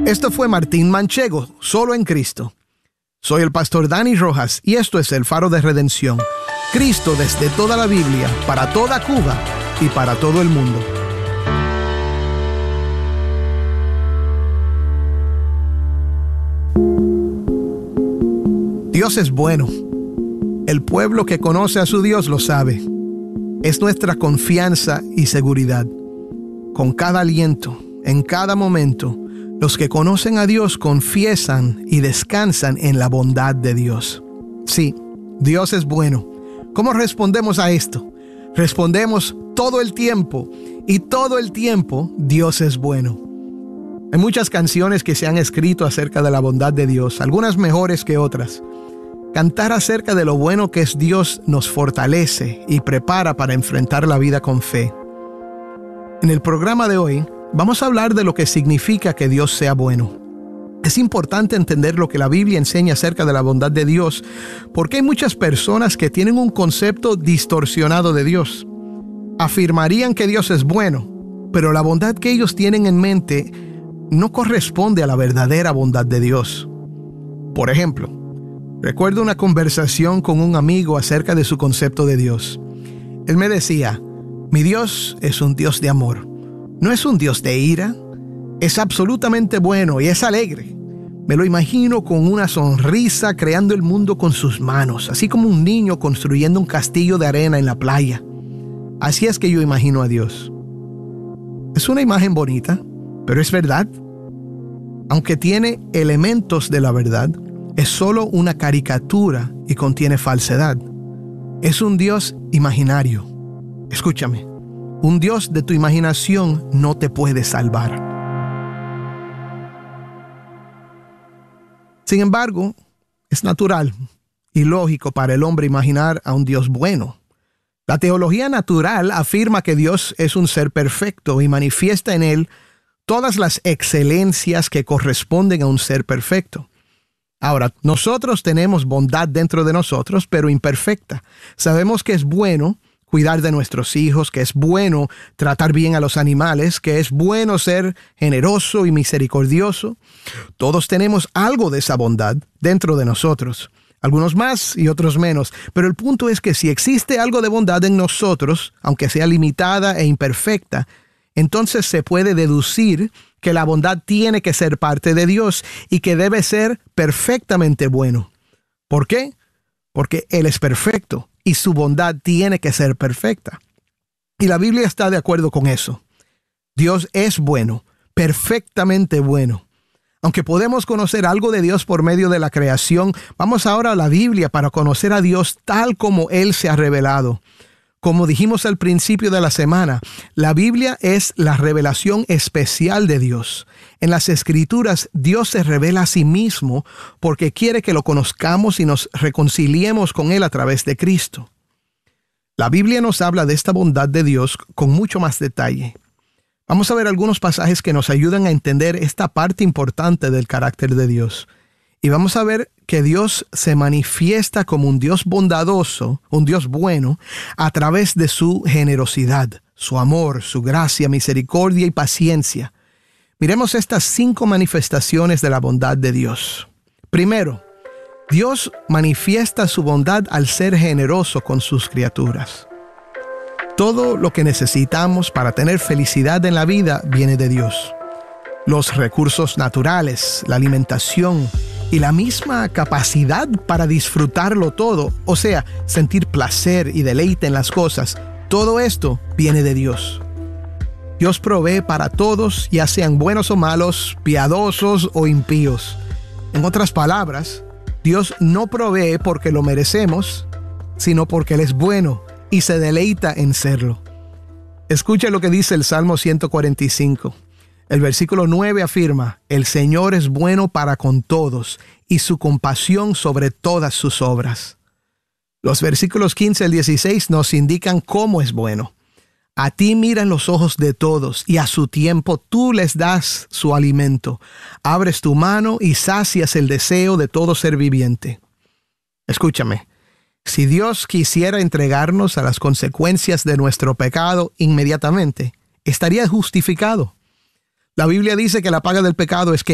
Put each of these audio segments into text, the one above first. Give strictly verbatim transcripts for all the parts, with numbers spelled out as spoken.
Esto fue Martín Manchego, Solo en Cristo. Soy el pastor Dani Rojas y esto es el Faro de Redención. Cristo desde toda la Biblia, para toda Cuba y para todo el mundo. Dios es bueno. El pueblo que conoce a su Dios lo sabe. Es nuestra confianza y seguridad. Con cada aliento, en cada momento, los que conocen a Dios confiesan y descansan en la bondad de Dios. Sí, Dios es bueno. ¿Cómo respondemos a esto? Respondemos todo el tiempo, y todo el tiempo Dios es bueno. Hay muchas canciones que se han escrito acerca de la bondad de Dios, algunas mejores que otras. Cantar acerca de lo bueno que es Dios nos fortalece y prepara para enfrentar la vida con fe. En el programa de hoy, vamos a hablar de lo que significa que Dios sea bueno. Es importante entender lo que la Biblia enseña acerca de la bondad de Dios, porque hay muchas personas que tienen un concepto distorsionado de Dios. Afirmarían que Dios es bueno, pero la bondad que ellos tienen en mente no corresponde a la verdadera bondad de Dios. Por ejemplo, recuerdo una conversación con un amigo acerca de su concepto de Dios. Él me decía, mi Dios es un Dios de amor. No es un Dios de ira, es absolutamente bueno y es alegre. Me lo imagino con una sonrisa creando el mundo con sus manos, así como un niño construyendo un castillo de arena en la playa. Así es que yo imagino a Dios. Es una imagen bonita, pero es verdad. Aunque tiene elementos de la verdad, es solo una caricatura y contiene falsedad. Es un Dios imaginario. Escúchame. Un Dios de tu imaginación no te puede salvar. Sin embargo, es natural y lógico para el hombre imaginar a un Dios bueno. La teología natural afirma que Dios es un ser perfecto y manifiesta en él todas las excelencias que corresponden a un ser perfecto. Ahora, nosotros tenemos bondad dentro de nosotros, pero imperfecta. Sabemos que es bueno cuidar de nuestros hijos, que es bueno tratar bien a los animales, que es bueno ser generoso y misericordioso. Todos tenemos algo de esa bondad dentro de nosotros, algunos más y otros menos, pero el punto es que si existe algo de bondad en nosotros, aunque sea limitada e imperfecta, entonces se puede deducir que la bondad tiene que ser parte de Dios y que debe ser perfectamente bueno. ¿Por qué? Porque Él es perfecto y su bondad tiene que ser perfecta. Y la Biblia está de acuerdo con eso. Dios es bueno, perfectamente bueno. Aunque podemos conocer algo de Dios por medio de la creación, vamos ahora a la Biblia para conocer a Dios tal como Él se ha revelado. Como dijimos al principio de la semana, la Biblia es la revelación especial de Dios. En las Escrituras, Dios se revela a sí mismo porque quiere que lo conozcamos y nos reconciliemos con Él a través de Cristo. La Biblia nos habla de esta bondad de Dios con mucho más detalle. Vamos a ver algunos pasajes que nos ayudan a entender esta parte importante del carácter de Dios. Y vamos a ver que Dios se manifiesta como un Dios bondadoso, un Dios bueno, a través de su generosidad, su amor, su gracia, misericordia y paciencia. Miremos estas cinco manifestaciones de la bondad de Dios. Primero, Dios manifiesta su bondad al ser generoso con sus criaturas. Todo lo que necesitamos para tener felicidad en la vida viene de Dios. Los recursos naturales, la alimentación y la misma capacidad para disfrutarlo todo, o sea, sentir placer y deleite en las cosas, todo esto viene de Dios. Dios provee para todos, ya sean buenos o malos, piadosos o impíos. En otras palabras, Dios no provee porque lo merecemos, sino porque Él es bueno y se deleita en serlo. Escucha lo que dice el Salmo ciento cuarenta y cinco. El versículo nueve afirma, el Señor es bueno para con todos y su compasión sobre todas sus obras. Los versículos quince al dieciséis nos indican cómo es bueno. A ti miran los ojos de todos y a su tiempo tú les das su alimento. Abres tu mano y sacias el deseo de todo ser viviente. Escúchame, si Dios quisiera entregarnos a las consecuencias de nuestro pecado inmediatamente, estaría justificado. La Biblia dice que la paga del pecado es ¿qué?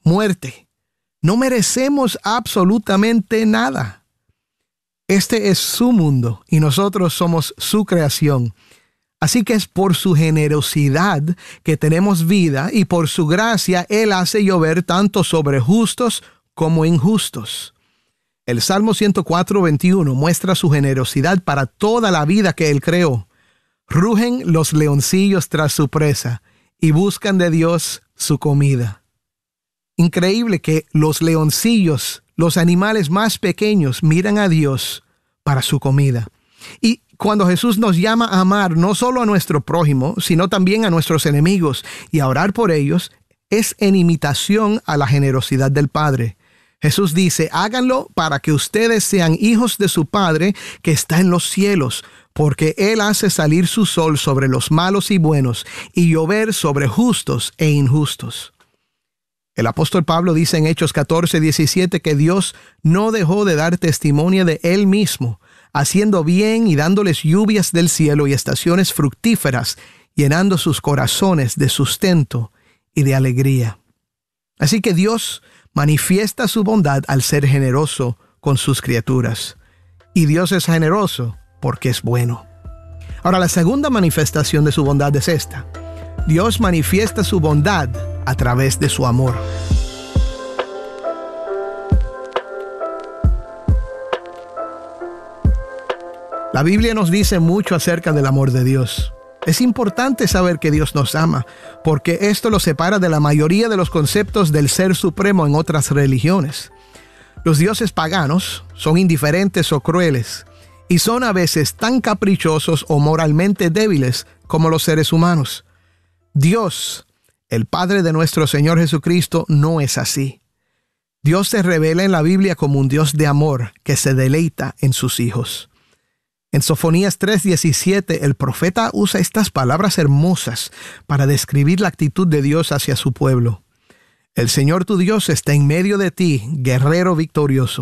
muerte. No merecemos absolutamente nada. Este es su mundo y nosotros somos su creación. Así que es por su generosidad que tenemos vida y por su gracia Él hace llover tanto sobre justos como injustos. El Salmo ciento cuatro, veintiuno muestra su generosidad para toda la vida que Él creó. Rugen los leoncillos tras su presa y buscan de Dios su comida. Increíble que los leoncillos, los animales más pequeños, miran a Dios para su comida. Y cuando Jesús nos llama a amar no solo a nuestro prójimo, sino también a nuestros enemigos y a orar por ellos, es en imitación a la generosidad del Padre. Jesús dice, háganlo para que ustedes sean hijos de su Padre que está en los cielos, porque Él hace salir su sol sobre los malos y buenos y llover sobre justos e injustos. El apóstol Pablo dice en Hechos catorce, diecisiete que Dios no dejó de dar testimonio de Él mismo, haciendo bien y dándoles lluvias del cielo y estaciones fructíferas, llenando sus corazones de sustento y de alegría. Así que Dios manifiesta su bondad al ser generoso con sus criaturas. Y Dios es generoso porque es bueno. Ahora, la segunda manifestación de su bondad es esta. Dios manifiesta su bondad a través de su amor. La Biblia nos dice mucho acerca del amor de Dios. Es importante saber que Dios nos ama, porque esto lo separa de la mayoría de los conceptos del Ser Supremo en otras religiones. Los dioses paganos son indiferentes o crueles, y son a veces tan caprichosos o moralmente débiles como los seres humanos. Dios, el Padre de nuestro Señor Jesucristo, no es así. Dios se revela en la Biblia como un Dios de amor que se deleita en sus hijos. En Sofonías tres diecisiete, el profeta usa estas palabras hermosas para describir la actitud de Dios hacia su pueblo. El Señor tu Dios está en medio de ti, guerrero victorioso.